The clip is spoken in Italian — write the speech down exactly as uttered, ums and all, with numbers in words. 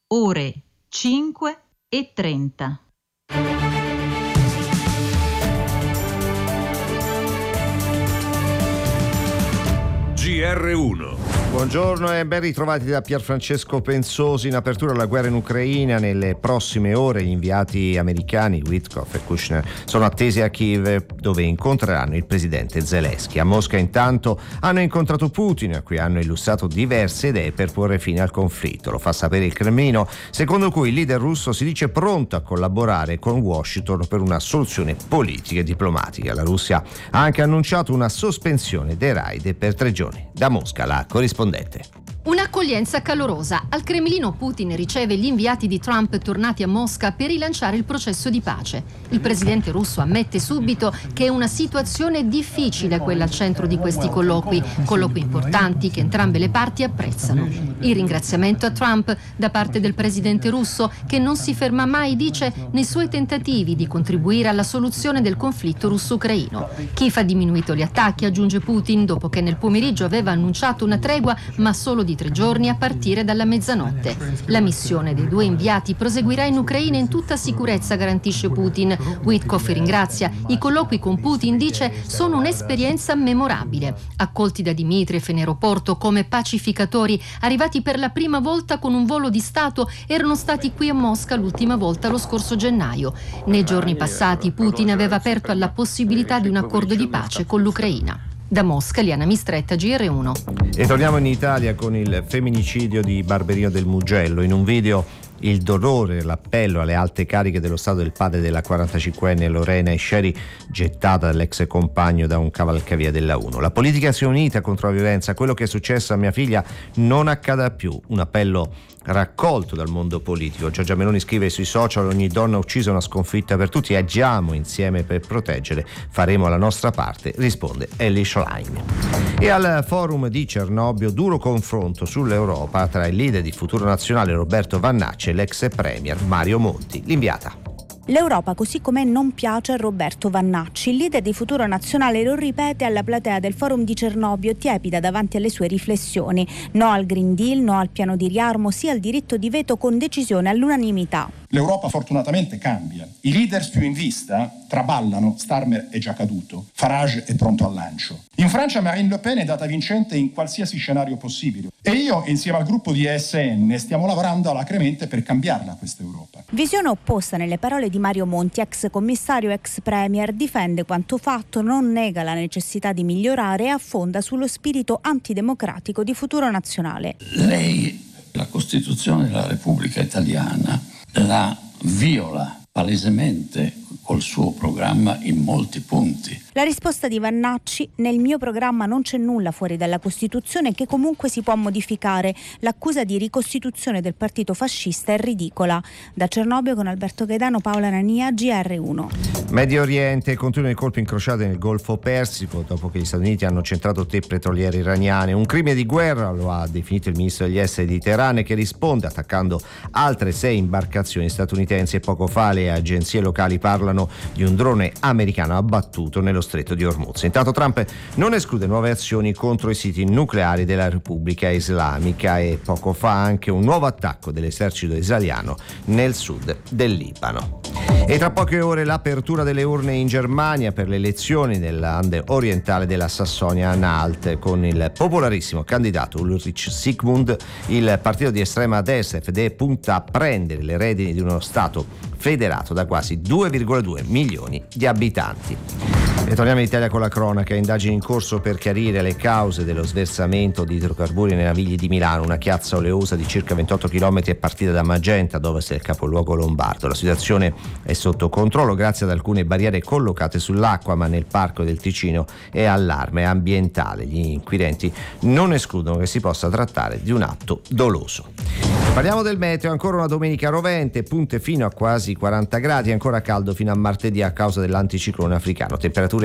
ore cinque e trenta. G R uno. Buongiorno e ben ritrovati da Pierfrancesco Pensosi. In apertura alla guerra in Ucraina, nelle prossime ore gli inviati americani Witkoff e Kushner sono attesi a Kiev, dove incontreranno il presidente Zelensky. A Mosca intanto hanno incontrato Putin, a cui hanno illustrato diverse idee per porre fine al conflitto. Lo fa sapere il Cremlino, secondo cui il leader russo si dice pronto a collaborare con Washington per una soluzione politica e diplomatica. La Russia ha anche annunciato una sospensione dei raid per tre giorni. Da Mosca la corrispondente. Un'accoglienza calorosa. Al Cremlino Putin riceve gli inviati di Trump tornati a Mosca per rilanciare il processo di pace. Il presidente russo ammette subito che è una situazione difficile quella al centro di questi colloqui, colloqui importanti che entrambe le parti apprezzano. Il ringraziamento a Trump da parte del presidente russo, che non si ferma mai, dice, nei suoi tentativi di contribuire alla soluzione del conflitto russo-ucraino. Kiev ha diminuito gli attacchi, aggiunge Putin, dopo che nel pomeriggio aveva annunciato una tregua, ma solo di tre giorni a partire dalla mezzanotte. La missione dei due inviati proseguirà in Ucraina in tutta sicurezza, garantisce Putin. Witkoff ringrazia. I colloqui con Putin, dice, sono un'esperienza memorabile. Accolti da Dmitriev in aeroporto come pacificatori, arrivati per la prima volta con un volo di Stato, erano stati qui a Mosca l'ultima volta lo scorso gennaio. Nei giorni passati Putin aveva aperto alla possibilità di un accordo di pace con l'Ucraina. Da Mosca, Liana Mistretta, G R uno. E torniamo in Italia con il femminicidio di Barberino del Mugello. In un video il dolore, l'appello alle alte cariche dello Stato del padre della quarantacinquenne Lorena Esceri, gettata dall'ex compagno da un cavalcavia della uno. La politica si è unita contro la violenza. Quello che è successo a mia figlia non accada più. Un appello raccolto dal mondo politico. Giorgia Meloni scrive sui social: ogni donna uccisa è una sconfitta per tutti, agiamo insieme per proteggere, faremo la nostra parte, risponde Ellie Schlein. E al forum di Cernobbio duro confronto sull'Europa tra il leader di Futuro Nazionale Roberto Vannacci e l'ex premier Mario Monti. L'inviata. L'Europa così com'è non piace a Roberto Vannacci. Il leader di Futuro Nazionale lo ripete alla platea del forum di Cernobbio, tiepida davanti alle sue riflessioni. No al Green Deal, no al piano di riarmo, sì al diritto di veto con decisione all'unanimità. L'Europa fortunatamente cambia. I leaders più in vista traballano, Starmer è già caduto, Farage è pronto al lancio. In Francia Marine Le Pen è data vincente in qualsiasi scenario possibile. E io, insieme al gruppo di E S N, stiamo lavorando alacremente per cambiarla questa Europa. Visione opposta nelle parole di Mario Monti, ex commissario, ex premier, difende quanto fatto, non nega la necessità di migliorare e affonda sullo spirito antidemocratico di Futuro Nazionale. Lei, la Costituzione della Repubblica Italiana, la viola palesemente col suo programma in molti punti. La risposta di Vannacci: nel mio programma non c'è nulla fuori dalla Costituzione che comunque si può modificare. L'accusa di ricostituzione del partito fascista è ridicola. Da Cernobbio con Alberto Gaetano, Paola Nania, G R uno. Medio Oriente, continuano i colpi incrociati nel Golfo Persico dopo che gli Stati Uniti hanno centrato te petroliere iraniane. Un crimine di guerra, lo ha definito il ministro degli esteri di Teheran, che risponde attaccando altre sei imbarcazioni statunitensi, e poco fa le agenzie locali parlano di un drone americano abbattuto nello stretto di Hormuz. Intanto Trump non esclude nuove azioni contro i siti nucleari della Repubblica Islamica, e poco fa anche un nuovo attacco dell'esercito israeliano nel sud del Libano. E tra poche ore l'apertura delle urne in Germania per le elezioni nel Land orientale della Sassonia-Anhalt, con il popolarissimo candidato Ulrich Sigmund. Il partito di estrema destra F D punta a prendere le redini di uno Stato federato da quasi due virgola due milioni di abitanti. E torniamo in Italia con la cronaca. Indagini in corso per chiarire le cause dello sversamento di idrocarburi nei Navigli di Milano. Una chiazza oleosa di circa ventotto chilometri è partita da Magenta, dove è il capoluogo lombardo. La situazione è sotto controllo grazie ad alcune barriere collocate sull'acqua, ma nel Parco del Ticino è allarme ambientale. Gli inquirenti non escludono che si possa trattare di un atto doloso. Parliamo del meteo. Ancora una domenica rovente, punte fino a quasi quaranta gradi, ancora caldo fino a martedì a causa dell'anticiclone africano. Temperature